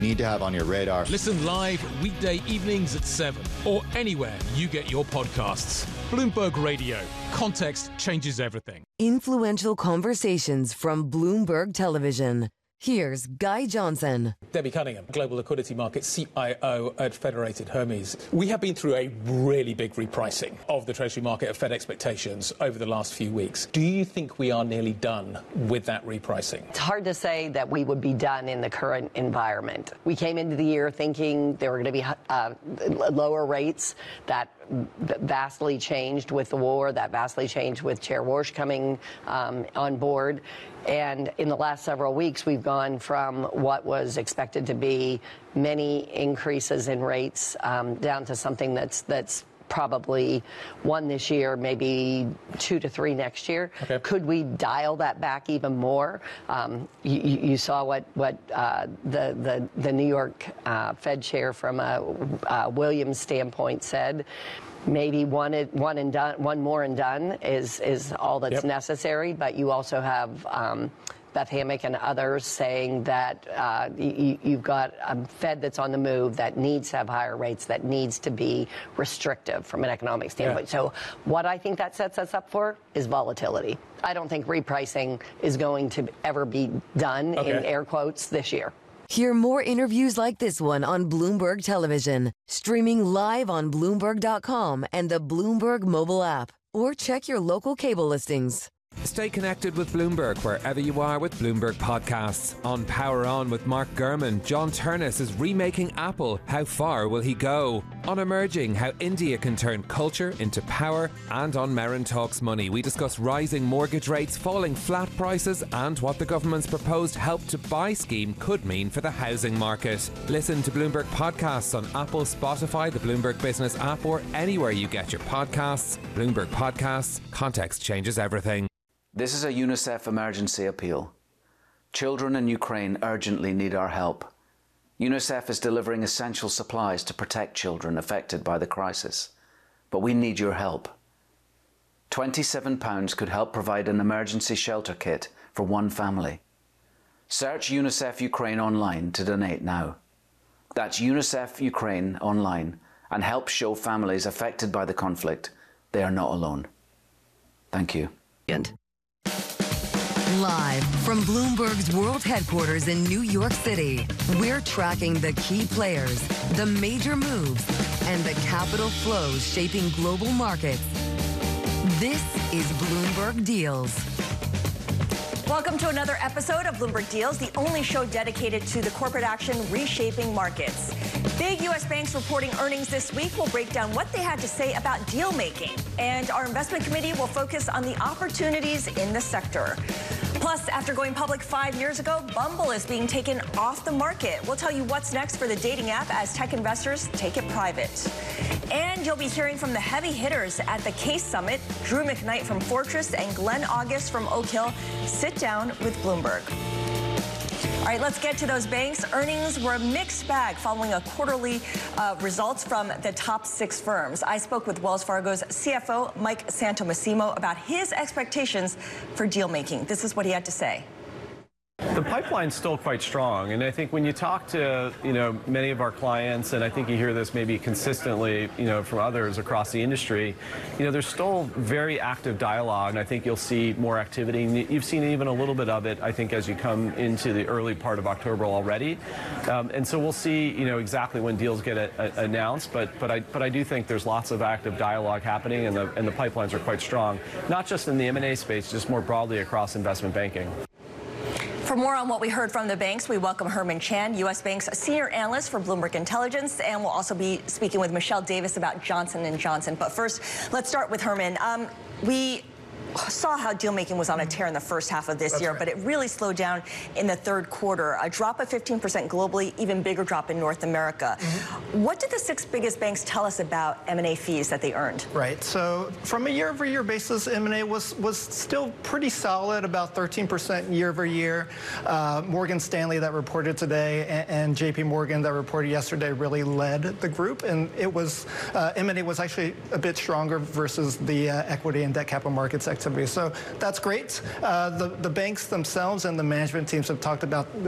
need to have on your radar. Listen live weekday evenings at 7 or anywhere you get your podcasts. Bloomberg Radio. Context changes everything. Influential conversations from Bloomberg Television. Here's Guy Johnson. Debbie Cunningham, Global Liquidity Market CIO at Federated Hermes. We have been through a really big repricing of the Treasury market of Fed expectations over the last few weeks. Do you think we are nearly done with that repricing? It's hard to say that we would be done in the current environment. We came into the year thinking there were going to be lower rates. That vastly changed with the war. That vastly changed with Chair Warsh coming on board. And in the last several weeks, we've gone from what was expected to be many increases in rates down to something that's probably 1 this year, maybe 2 to 3 next year. Okay. Could we dial that back even more? You saw what the New York Fed chair from Williams' standpoint said. Maybe one more and done is all that's necessary. But you also have Beth Hammack and others saying that you've got a Fed that's on the move, that needs to have higher rates, that needs to be restrictive from an economic standpoint. Yeah. So what I think that sets us up for is volatility. I don't think repricing is going to ever be done, in air quotes, this year. Hear more interviews like this one on Bloomberg Television, streaming live on Bloomberg.com and the Bloomberg mobile app, or check your local cable listings. Stay connected with Bloomberg wherever you are with Bloomberg Podcasts. On Power On with Mark Gurman, John Turnus is remaking Apple. How far will he go? On Emerging, how India can turn culture into power. And on Merrin Talks Money, we discuss rising mortgage rates, falling flat prices, and what the government's proposed Help to Buy scheme could mean for the housing market. Listen to Bloomberg Podcasts on Apple, Spotify, the Bloomberg Business app, or anywhere you get your podcasts. Bloomberg Podcasts. Context changes everything. This is a UNICEF emergency appeal. Children in Ukraine urgently need our help. UNICEF is delivering essential supplies to protect children affected by the crisis. But we need your help. £27 could help provide an emergency shelter kit for one family. Search UNICEF Ukraine online to donate now. That's UNICEF Ukraine online, and help show families affected by the conflict they are not alone. Thank you. Live from Bloomberg's world headquarters in New York City, we're tracking the key players, the major moves, and the capital flows shaping global markets. This is Bloomberg Deals. Welcome to another episode of Bloomberg Deals, the only show dedicated to the corporate action reshaping markets. Big U.S. banks reporting earnings this week. Will break down what they had to say about deal making. And our investment committee will focus on the opportunities in the sector. Plus, after going public 5 years ago, Bumble is being taken off the market. We'll tell you what's next for the dating app as tech investors take it private. And you'll be hearing from the heavy hitters at the Case Summit. Drew McKnight from Fortress and Glenn August from Oak Hill sit down with Bloomberg. All right, let's get to those banks. Earnings were a mixed bag following a quarterly results from the top 6 firms. I spoke with Wells Fargo's CFO, Mike Santomassimo, about his expectations for deal making. This is what he had to say. The pipeline's still quite strong, and I think when you talk to many of our clients, and I think you hear this maybe consistently from others across the industry, there's still very active dialogue, and I think you'll see more activity. And you've seen even a little bit of it, I think, as you come into the early part of October already, and so we'll see exactly when deals get announced. But I do think there's lots of active dialogue happening, and the pipelines are quite strong, not just in the M&A space, just more broadly across investment banking. For more on what we heard from the banks, we welcome Herman Chan, U.S. Bank's senior analyst for Bloomberg Intelligence, and we'll also be speaking with Michelle Davis about Johnson & Johnson. But first, let's start with Herman. We saw how deal making was on a tear in the first half of this year, but it really slowed down in the third quarter. A drop of 15% globally, even bigger drop in North America. What did the 6 biggest banks tell us about M&A fees that they earned? Right. So from a year-over-year basis, M&A was still pretty solid, about 13% year-over-year. Morgan Stanley that reported today and JP Morgan that reported yesterday really led the group, and it was M&A was actually a bit stronger versus the equity and debt capital markets activity. So that's great. The banks themselves and the management teams have talked about